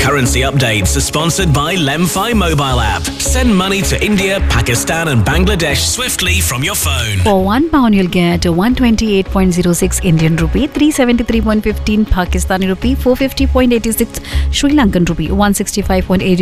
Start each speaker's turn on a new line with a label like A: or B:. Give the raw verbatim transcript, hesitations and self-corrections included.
A: currency updates are sponsored by Lemfi mobile app. Send money to India, Pakistan and Bangladesh swiftly from your phone.
B: For one pound, you'll get one twenty-eight point zero six Indian rupee, three seventy-three point one five Pakistani rupee, four fifty point eight six Sri Lankan rupee, one sixty-five point eight